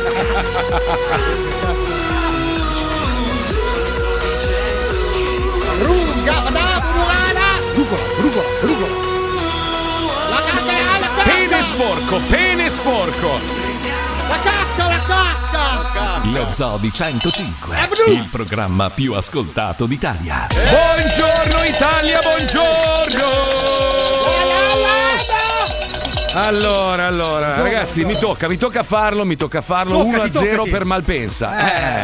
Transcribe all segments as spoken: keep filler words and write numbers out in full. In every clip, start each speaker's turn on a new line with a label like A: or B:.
A: Ruga, rugola, rugola, rugola. La cacca è alla cacca.
B: Pene sporco, pene sporco.
A: La cacca, la cacca.
C: Lo Zoo di centocinque, il programma più ascoltato d'Italia.
B: Buongiorno Italia, buongiorno. Allora, allora,
A: Buongiorno,
B: ragazzi,
A: buongiorno.
B: mi tocca, mi tocca farlo, mi tocca farlo.
A: Toccati,
B: uno a zero
A: toccati.
B: per Malpensa.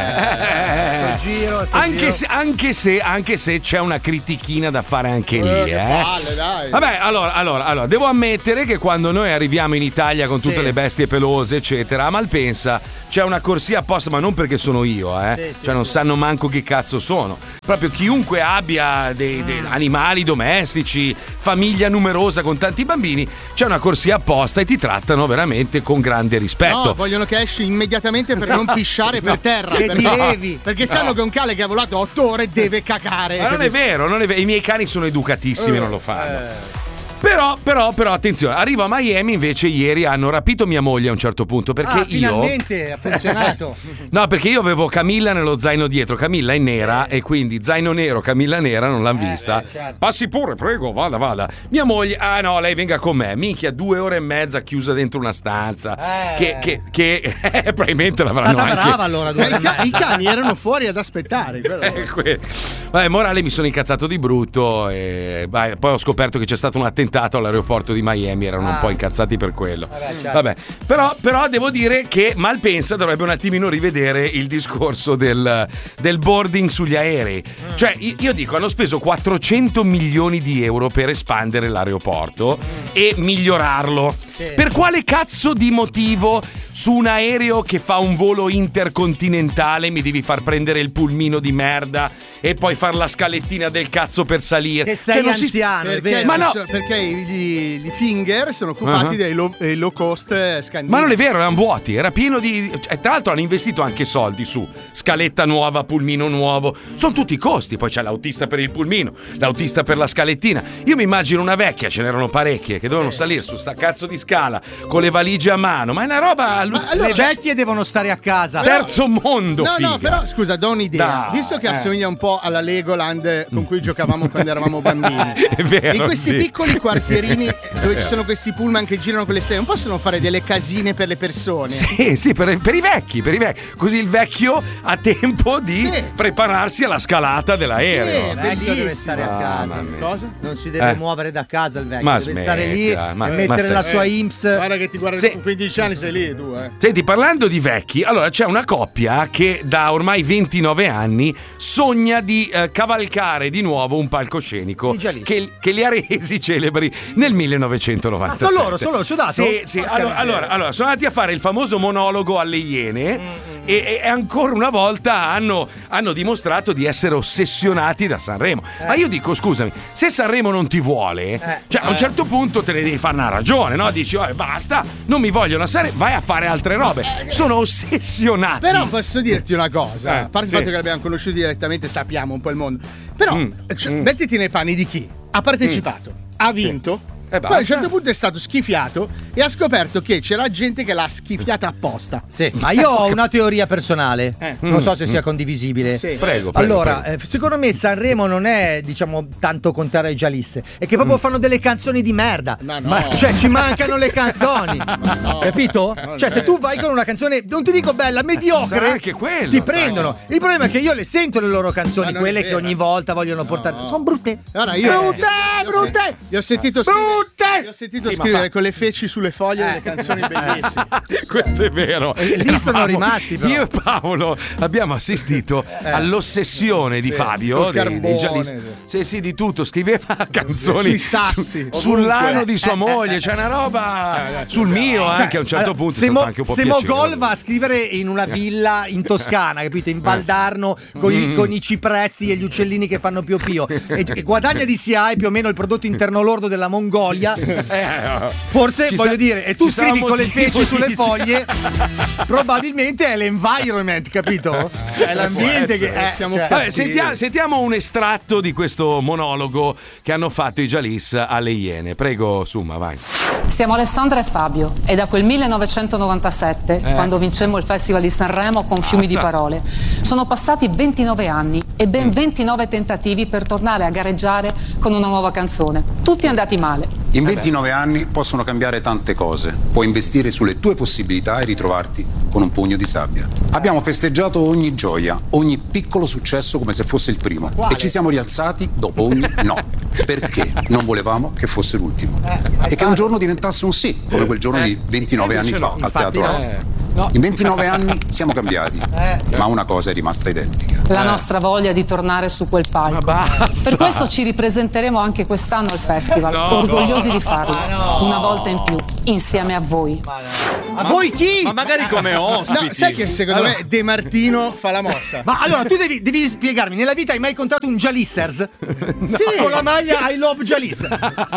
B: Eh,
A: Sto giro, sto
B: anche,
A: giro.
B: se, anche, se, anche se c'è una critichina da fare anche lì,
A: Eh, che
B: eh.
A: palle, dai.
B: Vabbè, allora, allora, allora, devo ammettere che quando noi arriviamo in Italia con tutte
A: Sì.
B: le bestie pelose, eccetera, a Malpensa c'è una corsia apposta, ma non perché sono io, eh.
A: Sì, sì,
B: cioè non
A: sì.
B: sanno manco chi cazzo sono. Proprio chiunque abbia dei, dei animali domestici, famiglia numerosa con tanti bambini, c'è una corsia apposta e ti trattano veramente con grande rispetto.
A: No, vogliono che esci immediatamente per non pisciare per terra.
D: Che
A: perché,
D: ti levi.
A: perché sanno che un cane che ha volato otto ore deve cacare.
B: Ma non è vero, non è vero, i miei cani sono educatissimi e non lo fanno.
A: Eh.
B: Però, però, però, attenzione, arrivo a Miami, invece ieri hanno rapito mia moglie a un certo punto, perché
D: Ah,
B: io...
D: finalmente ha funzionato.
B: No, perché io avevo Camilla nello zaino dietro, Camilla è nera e quindi zaino nero, Camilla nera, non l'hanno vista.
D: beh, certo.
B: Passi pure, prego, vada, vada. Mia moglie, ah no, lei venga con me. Minchia, due ore e mezza chiusa dentro una stanza.
D: Eh.
B: Che, che, che eh, probabilmente l'avranno
D: Stata
B: anche...
D: brava allora.
A: Eh,
D: due
A: i,
D: ore e
A: ca-
D: mezza.
A: I cani erano fuori ad aspettare. quello-
B: Eh, que- Vabbè, morale, mi sono incazzato di brutto e vai, poi ho scoperto che c'è stato un attentato all'aeroporto di Miami, erano un
D: Ah.
B: po' incazzati per quello.
D: Vabbè, certo.
B: Vabbè, però, però devo dire che Malpensa dovrebbe un attimino rivedere il discorso del, del boarding sugli aerei.
D: Mm.
B: Cioè, io, io dico, hanno speso quattrocento milioni di euro per espandere l'aeroporto e migliorarlo.
D: Mm. Sì.
B: Per quale cazzo di motivo su un aereo che fa un volo intercontinentale mi devi far prendere il pulmino di merda e poi far la scalettina del cazzo per salire?
D: Che sei
B: Cioè, non si-
D: anziano, è
A: Perché,
D: vero.
B: Ma no.
A: so- perché i, i finger sono occupati
B: Uh-huh.
A: dai low, eh, low cost eh, scandinavi.
B: Ma non è vero, erano vuoti, era pieno di... cioè, tra l'altro hanno investito anche soldi su scaletta nuova, pulmino nuovo, sono tutti costi, poi c'è l'autista per il pulmino, l'autista per la scalettina. Io mi immagino una vecchia, ce n'erano parecchie, che dovevano salire su sta cazzo di scala con le valigie a mano, ma è una roba...
A: Ma allora,
D: Le vecchie devono stare a casa.
B: terzo mondo,
A: No,
B: figa.
A: no, però scusa, do un'idea.
B: Dai,
A: Visto che
B: eh.
A: assomiglia un po' alla Legoland con cui giocavamo quando eravamo bambini,
B: È vero,
A: in questi
B: sì.
A: piccoli quartierini dove ci sono questi pullman che girano con le stelle, non possono fare delle casine per le persone?
B: Sì, sì, per, per i vecchi, per i vecchi. Così il vecchio ha tempo di
A: Sì.
B: prepararsi alla scalata dell'aereo.
A: Sì,
D: Il vecchio deve
A: bellissimo.
D: stare a
B: Ah,
D: casa.
B: mamma mia.
A: Cosa?
D: Non si deve
B: Eh.
D: muovere da casa il vecchio,
B: Ma
D: deve stare lì
B: smettila, ma-
D: e
B: ma
D: mettere
B: stai-
D: la sua
A: Eh,
D: I N P S.
A: Guarda che ti guarda
B: Sì.
A: con quindici anni sei lì tu, eh.
B: Senti, parlando di vecchi, allora c'è una coppia che da ormai ventinove anni sogna di eh, cavalcare di nuovo un palcoscenico
D: Di già lì.
B: che, che li ha resi celebri nel millenovecentonovantasette.
D: Ah, sono loro, sono loro, ci ho dato?
B: Sì, sì.
D: Porca
B: Allora,
D: miseria.
B: allora, allora, sono andati a fare il famoso monologo alle Iene
D: Mm,
B: e, e ancora una volta hanno, hanno dimostrato di essere ossessionati da Sanremo. Ma io dico, scusami, se Sanremo non ti vuole,
D: Eh.
B: cioè a un certo punto te ne devi fare una ragione, no? Dici, "Oh, basta, non mi vogliono a Sanremo, vai a fare altre robe." Sono ossessionati.
A: Però posso dirti una cosa,
B: Eh,
A: a parte
B: sì.
A: il fatto che l'abbiamo conosciuto direttamente, sappiamo un po' il mondo. Però
B: Mm,
A: cioè,
B: mm.
A: mettiti nei panni di chi ha partecipato, ha vinto.
B: E
A: Poi a un
B: basta.
A: certo punto è stato schifiato e ha scoperto che c'era gente che l'ha schifiata apposta.
D: Sì, ma io ho una teoria personale,
A: Eh.
D: non so se sia condivisibile.
A: Sì.
B: Prego, prego,
D: Allora,
B: prego.
D: eh, secondo me Sanremo non è, diciamo, tanto contrario ai giallisse, è che proprio fanno delle canzoni di merda.
A: Ma no.
D: Cioè, ci mancano le canzoni. Capito?
A: Non
D: Cioè,
A: è
D: se
A: vero.
D: tu vai con una canzone, non ti dico bella,
B: sarà
D: mediocre,
B: anche quello,
D: ti
B: sai.
D: prendono. Il problema è che io le sento le loro canzoni,
A: Ma non
D: quelle
A: è
D: che
A: vero.
D: ogni volta vogliono portarsi.
A: No.
D: Sono brutte.
A: Guarda, io
D: brutte,
A: io- io-
D: brutte.
A: Io ho sentito scrivere,
D: Brutte!
A: io ho sentito
B: Sì, ma
A: scrivere
B: fa-
A: con le feci sulle foglie delle canzoni bellissime.
B: Questo è vero.
D: E lì sono
B: Eravamo-
D: rimasti, però.
B: Io e Paolo abbiamo assistito all'ossessione di
A: Sì,
B: Fabio
A: col
B: dei,
A: carbone,
B: dei giallisti. Sì, sì, di tutto. Scriveva canzoni
A: Sui sassi,
B: su- sull'ano
A: ovunque.
B: di sua moglie. C'è una roba sul mio anche a un certo
D: Allora,
B: punto. è
D: se,
B: stato
D: Mo-
B: anche un po'
D: se
B: piacevole.
D: Mogol va a scrivere in una villa in Toscana, capito? In Valdarno con,
B: Mm.
D: i, con i cipressi e gli uccellini che fanno pio pio e, e guadagna di S I A E più o meno il prodotto interno lordo della Mongolia foglia.
B: Eh,
D: Forse
B: ci
D: voglio
B: sa-
D: dire, e tu
B: ci sarà
D: scrivi con le
B: motivo
D: feci sulle
B: di-
D: foglie, probabilmente è l'environment, capito? Cioè è l'ambiente che
A: essere,
D: eh,
A: siamo
D: cioè,
B: Vabbè, sentia- sentiamo un estratto di questo monologo che hanno fatto i Jalis alle Iene. Prego, Summa, vai.
E: Siamo Alessandra e Fabio e da quel millenovecentonovantasette,
B: Eh.
E: quando vincemmo il Festival di Sanremo con fiumi di
B: Basta.
E: parole, sono passati ventinove anni e ben ventinove tentativi per tornare a gareggiare con una nuova canzone. Tutti andati male.
F: In ventinove anni possono cambiare tante cose. Puoi investire sulle tue possibilità e ritrovarti con un pugno di sabbia. Abbiamo festeggiato ogni gioia, ogni piccolo successo come se fosse il primo. E ci siamo rialzati dopo ogni no. Perché non volevamo che fosse l'ultimo. E che un giorno diventasse un sì, come quel giorno di ventinove anni fa al Teatro
D: no.
F: Asta. In ventinove anni siamo cambiati, ma una cosa è rimasta identica.
E: La nostra voglia di tornare su quel palco.
B: Basta.
E: Per questo ci ripresenteremo anche quest'anno al festival,
B: No,
E: orgogliosi di farlo, una volta in più, insieme a voi.
D: a voi chi?
G: Ma magari come ospiti.
A: No, sai che secondo me De Martino fa la mossa.
D: Ma allora tu devi, devi spiegarmi, nella vita hai mai incontrato un Jalissers? Sì, con la maglia I love Jalis.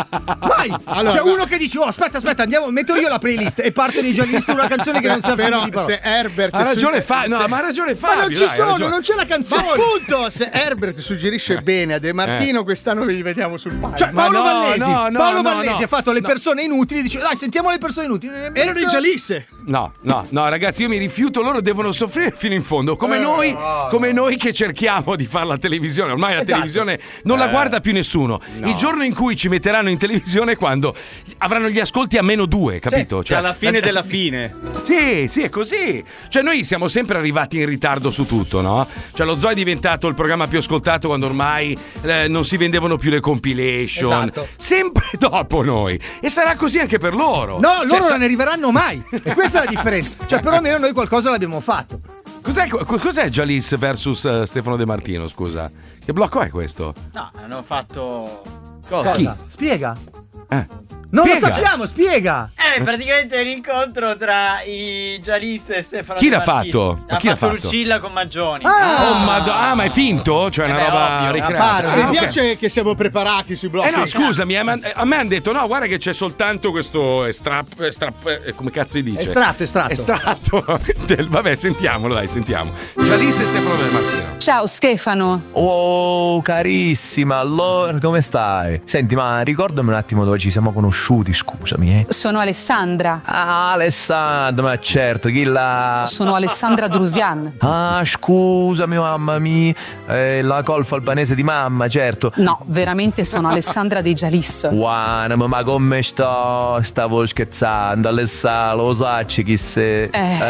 D: Mai!
A: Allora,
D: C'è
A: no.
D: uno che dice: oh, aspetta, aspetta, andiamo, metto io la playlist e partono i Jalis, una canzone che non sa
A: Però
D: di parole.
A: se Herbert
B: Ha ragione
A: su-
B: Fabio, no,
A: se-
B: ma ha ragione
D: Ma
B: Fabio.
D: non ci
B: dai, ha
D: sono,
B: ragione.
D: non c'è la
A: Ma
D: canzone.
A: appunto, se Herbert suggerisce bene a De Martino, quest'anno li vediamo sul palco.
D: Cioè,
B: Ma
D: Paolo
B: no,
D: Vallesi,
B: no, no,
D: Paolo
B: no,
D: Vallesi
B: no.
D: ha fatto le persone inutili, dice: dai, sentiamo le persone inutili.
A: erano i Jalisse.
B: No, no, no, ragazzi, io mi rifiuto, loro devono soffrire fino in fondo, come
D: Eh,
B: noi,
D: no,
B: come noi che cerchiamo di fare la televisione. Ormai la
D: Esatto.
B: televisione non la guarda più nessuno. Il giorno in cui ci metteranno in televisione è quando avranno gli ascolti a meno due, capito?
G: Cioè, alla fine della fine.
B: Sì, sì, è così. Cioè, noi siamo sempre arrivati in ritardo su tutto, no? Cioè, lo Zoo è diventato il programma più ascoltato quando ormai eh, non si vendevano più le compilation.
D: Esatto.
B: Sempre dopo noi. E sarà così anche per loro.
D: No,
B: Cioè,
D: loro
B: sa-
D: non ne arriveranno mai. E questa è la differenza. Cioè, perlomeno noi qualcosa l'abbiamo fatto.
B: Cos'è, cos'è Jalis versus eh, Stefano De Martino, scusa? Che blocco è questo?
G: No, hanno fatto.
D: Cosa? Spiega.
B: Eh.
D: Non
B: Spiega.
D: lo sappiamo, spiega.
G: Eh, praticamente l'incontro tra i Jalis e Stefano
B: Chi
G: De
B: l'ha
G: Martino.
B: fatto? Ma
G: L'ha
B: chi l'ha
G: fatto
B: fatto?
G: Lucilla con Maggioni.
D: Ah.
B: Oh, ma, ah, ma è finto? Cioè, è una
G: Eh beh,
B: roba
G: ovvio.
B: ricreata.
D: Appare,
A: Mi
B: Ah, ok.
A: piace che siamo preparati sui blocchi.
B: Eh no, scusami, eh, ma- a me hanno detto no, guarda che c'è soltanto questo estrap, estrap eh, come cazzo si dice?
D: Estratto, estratto.
B: Estratto del, vabbè, sentiamolo, dai, sentiamo. Jalis e Stefano De Martino.
E: Ciao Stefano.
H: Oh, carissima, allora come stai? Senti, ma ricordami un attimo dove ci siamo conosciuti, scusami, eh.
E: Sono Alessandra.
H: Ah, Alessandro, ma certo, chi la...
E: Sono Alessandra Drusian.
H: Ah, scusami, mamma mia, eh, la colfa albanese di mamma, certo.
E: No, veramente sono Alessandra dei Jalis.
H: Guarda, ma come sto? Stavo scherzando, Alessandro, lo sacci chi se...
E: Eh.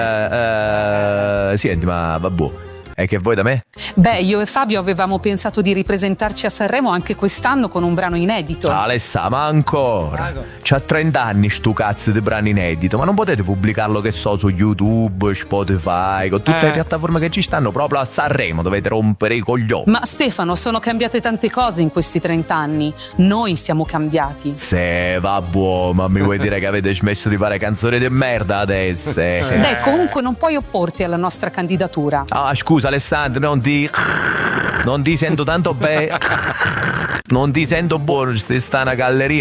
H: eh, eh, senti, ma vabbè. E che vuoi da me?
E: Beh, io e Fabio avevamo pensato di ripresentarci a Sanremo anche quest'anno con un brano inedito.
H: Alessa, ma ancora? C'ha trenta anni sto cazzo di brano inedito, ma non potete pubblicarlo, che so, su YouTube, Spotify, con tutte
B: Eh.
H: le piattaforme che ci stanno, proprio a Sanremo dovete rompere i coglioni.
E: Ma Stefano, sono cambiate tante cose in questi trenta anni. Noi siamo cambiati.
H: Se va buono, ma mi vuoi dire che avete smesso di fare canzoni di merda adesso?
E: Beh, comunque non puoi opporti alla nostra candidatura.
H: Ah, scusa Alessandro, non ti... Non ti sento tanto bene. Non ti sento buono, sta una galleria.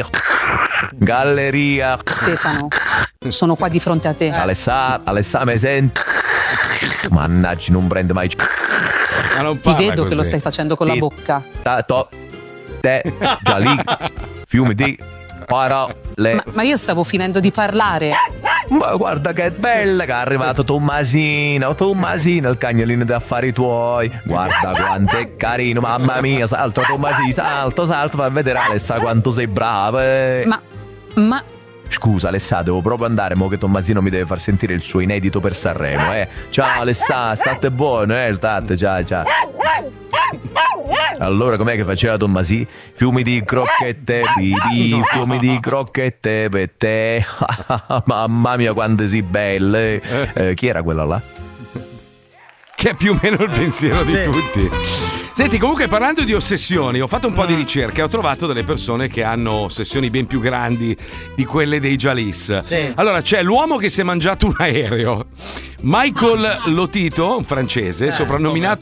H: Galleria.
E: Stefano, sono qua di fronte a te.
H: Alessà, Alessà mi senti? Mannaggia, non prende mai.
B: Ma non
E: Ti
B: parla
E: vedo
B: così.
E: che lo stai facendo con la
H: Ti-
E: bocca.
H: Ta- to- te, già lì, fiumi di parole.
E: Ma, ma io stavo finendo di parlare.
H: Ma guarda che bella che è arrivato Tommasino, Tommasino, il cagnolino di affari tuoi. Guarda quanto è carino, mamma mia, salta Tommasino, salta, salta, fa vedere Alessa quanto sei brava. eh.
E: Ma, ma,
H: Scusa Alessa, devo proprio andare, mo che Tommasino mi deve far sentire il suo inedito per Sanremo, eh. Ciao Alessa, state buono, eh, state, ciao, ciao. Allora com'è che faceva Tommasino? Fiumi di crocchette, pipì, fiumi di crocchette per te. Mamma mia quante sei belle. Eh, chi era quella là?
B: Che è più o meno il pensiero di tutti. Senti, comunque parlando di ossessioni, ho fatto un po' di ricerca e ho trovato delle persone che hanno ossessioni ben più grandi di quelle dei Jalis.
D: Sì.
B: Allora, c'è l'uomo che si è mangiato un aereo, Michael Lotito, un francese, soprannominato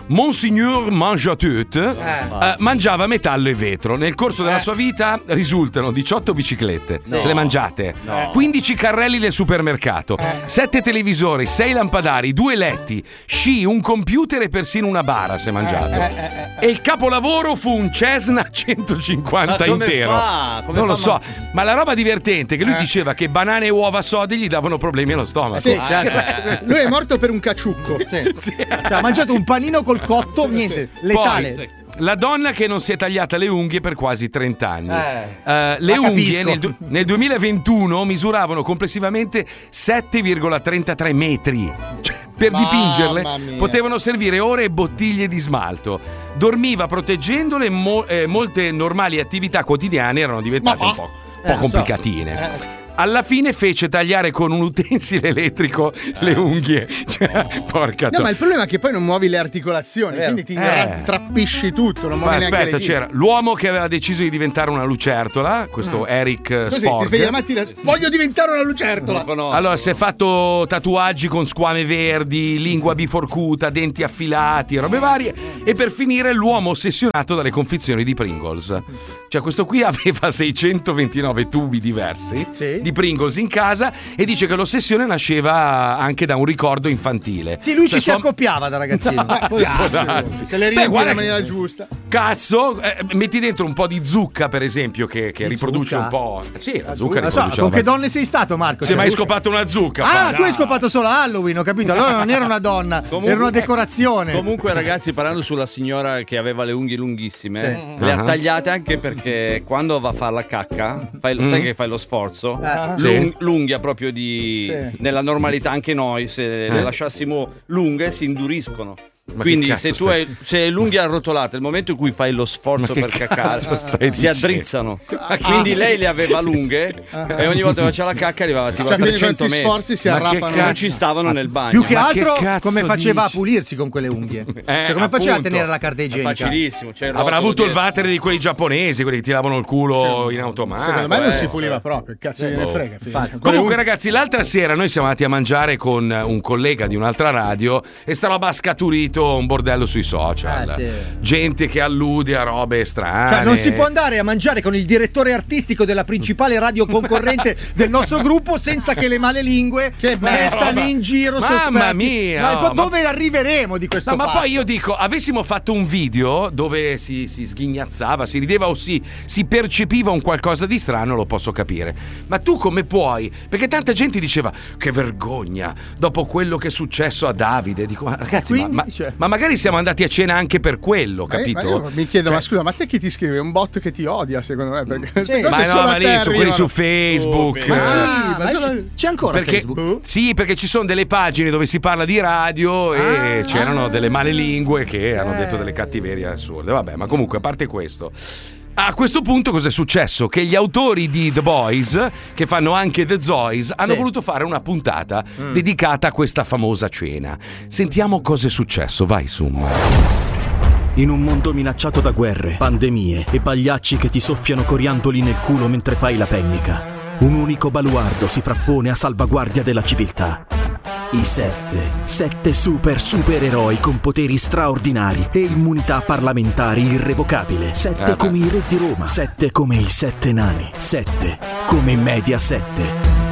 B: Monsignor Mangeatout eh. eh, mangiava metallo e vetro. Nel corso della
A: Eh.
B: sua vita risultano diciotto biciclette,
I: No.
B: se le mangiate,
I: No.
B: quindici carrelli del supermercato, sette televisori, sei lampadari, due letti, sci, un computer e persino una bara se mangiato.
A: Eh, eh,
B: E il capolavoro fu un Cessna centocinquanta
I: Ma come
B: intero.
I: fa? Come
B: non lo
I: fa
B: so, ma la roba divertente è che lui
A: Eh.
B: diceva che banane e uova sode gli davano problemi allo stomaco.
A: Sì,
I: certo.
A: lui è morto per un caciucco.
D: Sì. Cioè, ha mangiato un panino col cotto, niente, letale.
B: Poi, la donna che non si è tagliata le unghie per quasi trenta anni.
D: Eh.
B: Eh, le
D: Ma
B: unghie
D: capisco.
B: nel, du- nel duemilaventuno misuravano complessivamente sette virgola trentatré metri. Cioè, per
A: Mamma
B: dipingerle
A: mia.
B: potevano servire ore e bottiglie di smalto. Dormiva proteggendole e mo- eh, molte normali attività quotidiane erano diventate
A: Ma va.
B: un po', un po'
D: Eh,
B: complicatine.
A: Eh.
B: Alla fine fece tagliare con un utensile elettrico le unghie. Cioè, porca
A: No,
B: to-
A: ma il problema è che poi non muovi le articolazioni,
D: È vero.
A: quindi ti
B: Eh.
A: trappisci tutto, non
B: Ma
A: muovi neanche
B: aspetta,
A: le dita.
B: c'era l'uomo che aveva deciso di diventare una lucertola, questo Eric eh,
A: Così ti
B: Spork.
A: svegli la mattina, voglio diventare una lucertola.
I: Conosco.
B: Allora, si è fatto tatuaggi con squame verdi, lingua biforcuta, denti affilati, robe varie. E per finire, l'uomo ossessionato dalle confezioni di Pringles. Cioè, questo qui aveva seicentoventinove tubi diversi
D: Sì.
B: di Pringles in casa e dice che l'ossessione nasceva anche da un ricordo infantile.
D: Sì, lui
B: Cioè,
D: ci si
B: sua-
D: accoppiava da ragazzino.
A: Eh, può darsi,
B: darsi.
A: se le
B: Beh,
A: riempi
B: guarda
A: nella
B: che-
A: maniera giusta.
B: Cazzo, eh, metti dentro un po' di zucca, per esempio, che, che
D: Di
B: riproduce
D: zucca?
B: un po'. Sì, la zucca
D: Non so,
B: riproduce
D: con
B: la-
D: che donne sei stato, Marco?
B: Si è
D: Cioè,
B: mai scopato una zucca?
D: Ah,
B: fa?
D: tu hai scopato solo a Halloween, ho capito. Allora non era una donna,
I: Comunque-
D: era una decorazione.
I: Comunque, ragazzi, parlando sulla signora che aveva le unghie lunghissime,
D: Sì.
I: le
B: Ah.
I: ha tagliate anche perché quando va a fare la cacca, fai,
B: Mm.
I: sai che fai lo sforzo?
D: Ah.
B: Sì.
I: Lung- l'unghia proprio di.
A: Sì.
I: Nella normalità, anche noi, se le lasciassimo lunghe, si induriscono.
B: Ma
I: Quindi,
B: che
I: se
B: cazzo
I: tu
B: stai-
I: hai se hai l'unghia arrotolata, il momento in cui fai lo sforzo
B: Ma che
I: per caccare,
B: cazzo stai
I: si
B: dicendo?
I: addrizzano. Quindi lei le aveva lunghe e ogni volta che faceva la cacca arrivava tipo
A: Cioè,
I: a
A: quindi
I: trecento
A: quando ti
I: metri.
A: sforzi si
B: Ma che
A: arrappano.
I: Non ci stavano nel bagno.
D: Più che
B: Ma che
D: altro,
B: cazzo
D: come faceva
B: dici?
D: a pulirsi con quelle unghie?
B: Eh,
D: Cioè, come faceva a
B: appunto.
D: tenere la carta
I: È
D: igienica?
I: facilissimo. C'è il
B: Avrà
I: rotolo
B: avuto il
I: dietro.
B: water di quelli giapponesi, quelli che ti lavano il culo in automatico.
A: Secondo me non
B: eh.
A: si puliva proprio, che cazzo gliene
B: Oh.
A: frega. figlio. Quelle
B: Comunque,
A: unghie-
B: ragazzi, l'altra sera noi siamo andati a mangiare con un collega di un'altra radio e sta roba ha scaturito un bordello sui social.
D: Ah, sì.
B: Gente che allude a robe strane.
D: Cioè, non si può andare a mangiare con il direttore artistico della principale radio concorrente del nostro gruppo senza che le malelingue
A: Che bella
D: mettano
B: roba.
D: in giro
B: Mamma
D: sospetti.
B: mia,
D: Ma
B: oh,
D: po-
B: ma-
D: dove arriveremo di questo
B: No, ma
D: fatto?
B: poi io dico, avessimo fatto un video dove si, si sghignazzava, si rideva o si, si percepiva un qualcosa di strano, lo posso capire. Ma tu come puoi? Perché tanta gente diceva che vergogna dopo quello che è successo a Davide. Dico, ma ragazzi, ma-
D: Quindi,
B: ma,
D: cioè-
B: ma magari siamo andati a cena anche per quello,
A: Ma io-
B: capito?
A: ma io mi chiedo,
B: Cioè-
A: ma scusa, ma te chi ti scrive? Un bot che ti odia, secondo me? Perché queste cose
B: Ma
A: solo
B: no,
A: a
B: ma
A: te
B: lì su quelli
A: arrivano.
B: su Facebook.
I: Oh,
B: eh.
D: Ah,
A: ma
D: ma
A: solo-
D: c'è ancora
B: Perché,
D: Facebook?
B: sì, perché ci sono delle pagine dove si parla di radio e
D: Ah,
B: c'erano
D: ah.
B: delle malelingue che hanno
D: Eh.
B: detto delle cattiverie assurde. Vabbè, ma comunque, a parte questo. A questo punto cosa è successo? Che gli autori di The Boys, che fanno anche The Zoys, hanno
D: Sì.
B: voluto fare una puntata dedicata a questa famosa cena. Sentiamo cosa è successo, vai Sum.
J: In un mondo minacciato da guerre, pandemie e pagliacci che ti soffiano coriandoli nel culo mentre fai la pennica, un unico baluardo si frappone a salvaguardia della civiltà. I sette, sette super supereroi con poteri straordinari e immunità parlamentari irrevocabile. Sette
B: Eh beh.
J: come i re di Roma, sette come i sette nani, sette come Mediaset.